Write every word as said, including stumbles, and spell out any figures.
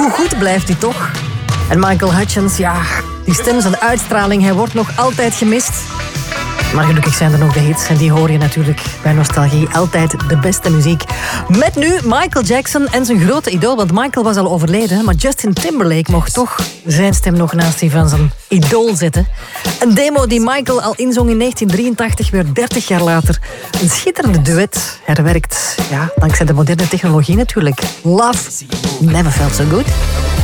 hoe goed blijft hij toch? En Michael Hutchence, ja, die stem, zijn uitstraling, hij wordt nog altijd gemist. Maar gelukkig zijn er nog de hits en die hoor je natuurlijk bij Nostalgie. Altijd de beste muziek. Met nu Michael Jackson en zijn grote idool, want Michael was al overleden, maar Justin Timberlake mocht toch zijn stem nog naast die van zijn idool zetten. Een demo die Michael al inzong in negentien drieëntachtig, weer dertig jaar later. Een schitterende duet, herwerkt, ja, dankzij de moderne technologie natuurlijk. Love Never Felt So Good.